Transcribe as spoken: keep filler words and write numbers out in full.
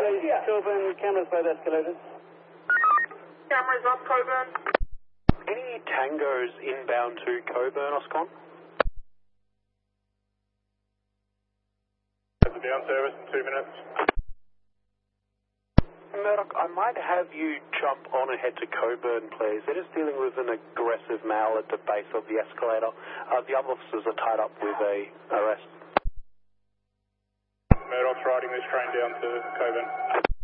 Coburn, cameras both escalated. Cameras up, Coburn. Any tangos inbound to Coburn, Oscon? Down service in two minutes. Murdoch, I might have you jump on ahead to Coburn, please. They're just dealing with an aggressive male at the base of the escalator. Uh, the other officers are tied up with a arrest. Murdoch's riding this train down to Coburn.